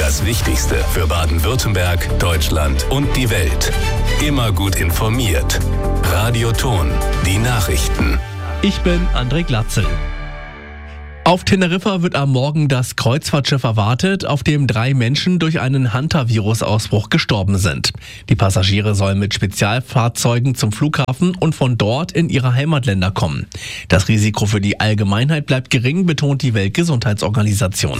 Das Wichtigste für Baden-Württemberg, Deutschland und die Welt. Immer gut informiert. Radio Thon, die Nachrichten. Ich bin André Glatzel. Auf Teneriffa wird am Morgen das Kreuzfahrtschiff erwartet, auf dem 3 Menschen durch einen Hantavirus-Ausbruch gestorben sind. Die Passagiere sollen mit Spezialfahrzeugen zum Flughafen und von dort in ihre Heimatländer kommen. Das Risiko für die Allgemeinheit bleibt gering, betont die Weltgesundheitsorganisation.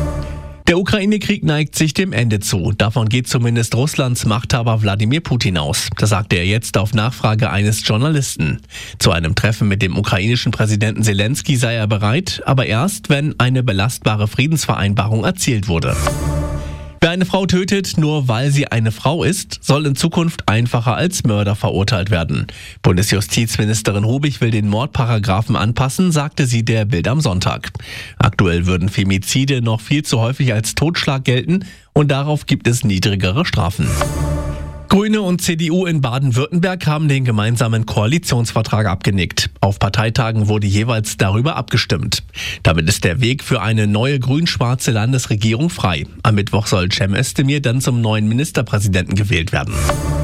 Der Ukraine-Krieg neigt sich dem Ende zu. Davon geht zumindest Russlands Machthaber Wladimir Putin aus. Das sagte er jetzt auf Nachfrage eines Journalisten. Zu einem Treffen mit dem ukrainischen Präsidenten Zelensky sei er bereit, aber erst, wenn eine belastbare Friedensvereinbarung erzielt wurde. Wer eine Frau tötet, nur weil sie eine Frau ist, soll in Zukunft einfacher als Mörder verurteilt werden. Bundesjustizministerin Rubig will den Mordparagraphen anpassen, sagte sie der Bild am Sonntag. Aktuell würden Femizide noch viel zu häufig als Totschlag gelten und darauf gibt es niedrigere Strafen. Grüne und CDU in Baden-Württemberg haben den gemeinsamen Koalitionsvertrag abgenickt. Auf Parteitagen wurde jeweils darüber abgestimmt. Damit ist der Weg für eine neue grün-schwarze Landesregierung frei. Am Mittwoch soll Cem Özdemir dann zum neuen Ministerpräsidenten gewählt werden.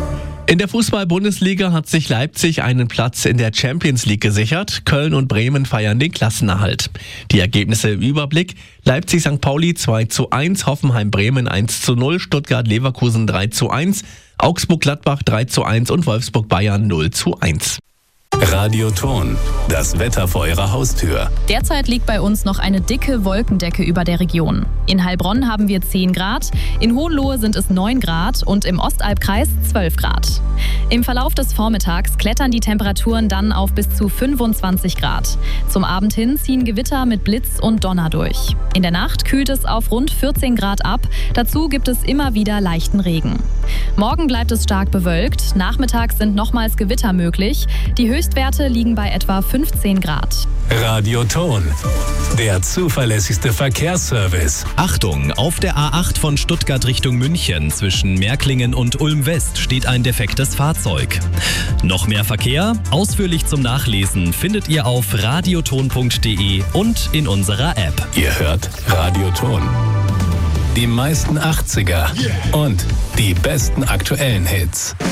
In der Fußball-Bundesliga hat sich Leipzig einen Platz in der Champions League gesichert. Köln und Bremen feiern den Klassenerhalt. Die Ergebnisse im Überblick: Leipzig-St. Pauli 2:1, Hoffenheim-Bremen 1:0, Stuttgart-Leverkusen 3:1, Augsburg-Gladbach 3:1 und Wolfsburg-Bayern 0:1. Radio Thon, das Wetter vor Ihrer Haustür. Derzeit liegt bei uns noch eine dicke Wolkendecke über der Region. In Heilbronn haben wir 10 Grad, in Hohenlohe sind es 9 Grad und im Ostalbkreis 12 Grad. Im Verlauf des Vormittags klettern die Temperaturen dann auf bis zu 25 Grad. Zum Abend hin ziehen Gewitter mit Blitz und Donner durch. In der Nacht kühlt es auf rund 14 Grad ab, dazu gibt es immer wieder leichten Regen. Morgen bleibt es stark bewölkt, nachmittags sind nochmals Gewitter möglich. Die Höchstwerte liegen bei etwa 15 Grad. Radio Thon, der zuverlässigste Verkehrsservice. Achtung, auf der A8 von Stuttgart Richtung München zwischen Märklingen und Ulm-West steht ein defektes Fahrzeug. Noch mehr Verkehr? Ausführlich zum Nachlesen findet ihr auf radiothon.de und in unserer App. Ihr hört Radio Thon. Die meisten 80er und die besten aktuellen Hits.